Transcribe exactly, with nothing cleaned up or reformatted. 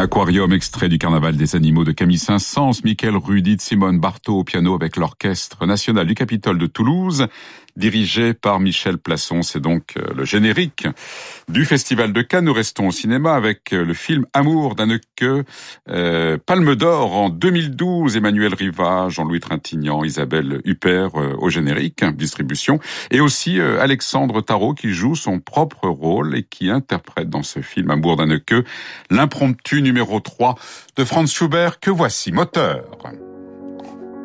Aquarium, extrait du Carnaval des animaux de Camille Saint-Saëns, Michael Rudit, Simone Barthaud au piano avec l'Orchestre national du Capitole de Toulouse, dirigé par Michel Plasson. C'est donc le générique du Festival de Cannes. Nous restons au cinéma avec le film Amour d'Anneke, euh, Palme d'Or en deux mille douze, Emmanuel Riva, Jean-Louis Trintignant, Isabelle Huppert euh, au générique, distribution, et aussi euh, Alexandre Tarot qui joue son propre rôle et qui interprète dans ce film Amour d'Anneke l'impromptu numéro trois de Franz Schubert, que voici, moteur.